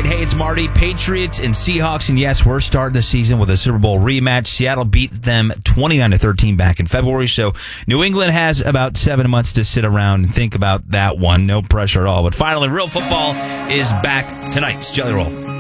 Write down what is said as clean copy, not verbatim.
Hey, it's Marty. Patriots and Seahawks, and yes, we're starting the season with a Super Bowl rematch. Seattle beat them 29-13 back in February, so New England has about 7 months to sit around and think about that one. No pressure at all. But finally, real football is back tonight. It's Jelly Roll.